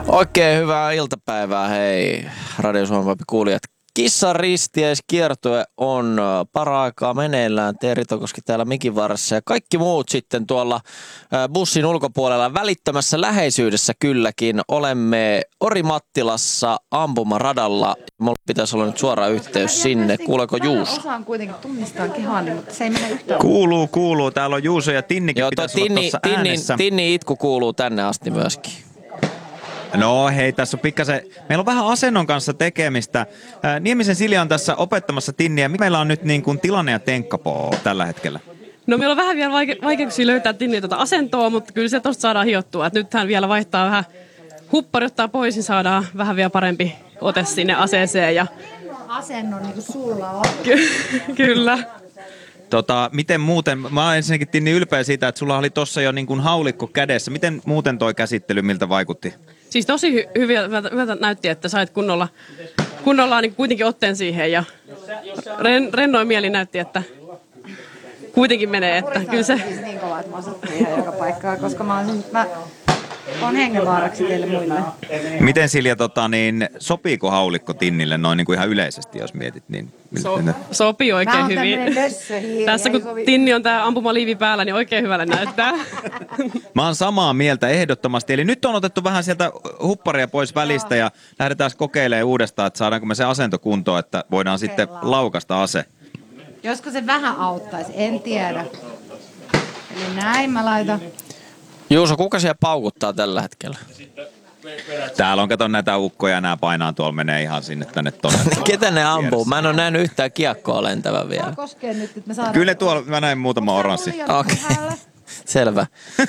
Oikein hyvää iltapäivää, hei Radio Suomen kuulijat. Kissan ristieskiertue on paraikaa meneillään. Teeri Tokoski täällä mikin varressa ja kaikki muut sitten tuolla bussin ulkopuolella välittömässä läheisyydessä kylläkin. Olemme Orimattilassa ampumaradalla. Mulla pitäisi olla nyt suora yhteys sinne. Kuuleeko Juuso? Osaan kuitenkin tunnistaa kehani, mutta se ei mene yhtään. Kuuluu. Täällä on Juuso ja Tinnikin pitäisi olla tuossa äänessä. Tinni itku kuuluu tänne asti myöskin. No hei, tässä on pikkasen, meillä on vähän asennon kanssa tekemistä. Niemisen Silja on tässä opettamassa Tinniä. Meillä on nyt niin kuin tilanne ja tenkkapoo tällä hetkellä? No meillä on vähän vielä vaikeuksia löytää Tinniä tuota asentoa, mutta kyllä se tosta saadaan hiottua. Nyt hän vielä vaihtaa vähän huppari ottaa pois, niin saadaan vähän vielä parempi ote sinne aseeseen. Ja... Asennon niin kuin sulla on. Kyllä. Miten muuten, mä oon ensinnäkin Tinni ylpeä siitä, että sulla oli tossa jo niin kuin haulikko kädessä. Miten muuten toi käsittely, miltä vaikutti? Siis tosi hyvältä näytti, että sait kunnolla niin kuitenkin otteen siihen ja rennoin mieli näytti, että kuitenkin menee, että kyllä se... Siis niin kova, että mä osattiin ihan joka paikkaa, koska mä oon hengenvaaraksi teille muille. Miten Silja, sopiiko haulikko Tinnille noin niin kuin ihan yleisesti, jos mietit? Niin, sopii oikein hyvin. Tässä kun Tinni on tää ampumaliivi päällä, niin oikein hyvälle näyttää. Mä oon samaa mieltä ehdottomasti. Eli nyt on otettu vähän sieltä hupparia pois välistä ja lähdetään kokeilemaan uudestaan, että saadaanko me se asento kuntoon, että voidaan sitten laukasta ase. Josko se vähän auttaisi, en tiedä. Eli näin mä laitan. Juuso, kuka siellä paukuttaa tällä hetkellä? Täällä on, kato näitä ukkoja, nämä painaa tuolla, menee ihan sinne tänne tonne. Ketä ne ampuu? Mä en ole nähnyt yhtään kiekkoa lentävän vielä. Koskee nyt, että me saadaan... Kyllä tuolla, mä näin muutama oranssi. Okei, selvä.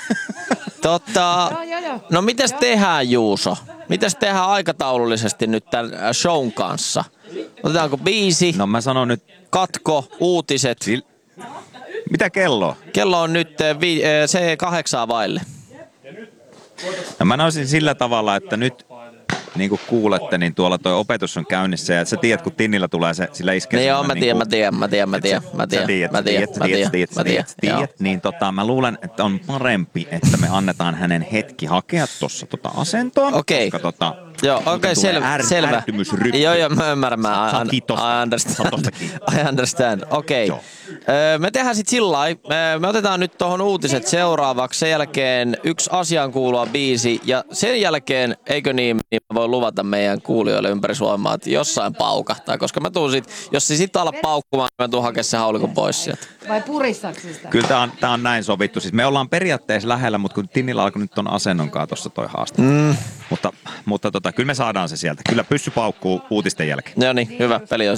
No mitäs tehdään, Juuso? Mitäs tehdään aikataulullisesti nyt tämän shown kanssa? Otetaanko biisi? No mä sanon nyt... Katko, uutiset? Mitä kello on? Kello on nyt se 8 vaille. No mä noisin sillä tavalla, että nyt niin kuin kuulette, niin tuolla toi opetus on käynnissä ja sä tiedät, kun Tinnillä tulee se, sillä iskee... Niin joo, mä tiedän. Niin mä luulen, että on parempi, että me annetaan hänen hetki hakea tossa asentoa. Okei. Koska joo, okei, selvä. Joo, mä ymmärrän, I understand. Okei. Me tehdään sit sillai. Me otetaan nyt tohon uutiset seuraavaksi. Sen jälkeen yksi asiaan kuuluva biisi. Ja sen jälkeen, eikö niin mä voin luvata meidän kuulijoille ympäri Suomea, että jossain paukahtaa. Koska mä tuun sit, jos se sit ala paukkumaan, niin mä tuun hakemaan sen haulikon pois sieltä. Vai puristaako sitä? Kyllä tää on näin sovittu. Siis me ollaan periaatteessa lähellä, mutta kun Tinnillä alkoi nyt ton asennonkaan tossa toi haaste. Mutta kyllä me saadaan se sieltä. Kyllä pyssy paukkuu uutisten jälkeen. No niin, hyvä. Peli on